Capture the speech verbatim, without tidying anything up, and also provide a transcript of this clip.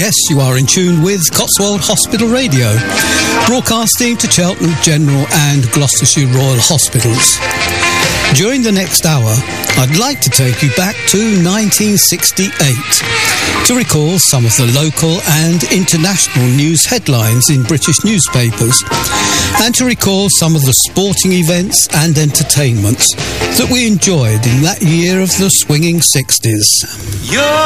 Yes, you are in tune with Cotswold Hospital Radio, broadcasting to Cheltenham General and Gloucestershire Royal Hospitals. During the next hour, I'd like to take you back to nineteen sixty-eight to recall some of the local and international news headlines in British newspapers, and to recall some of the sporting events and entertainments that we enjoyed in that year of the swinging sixties. You're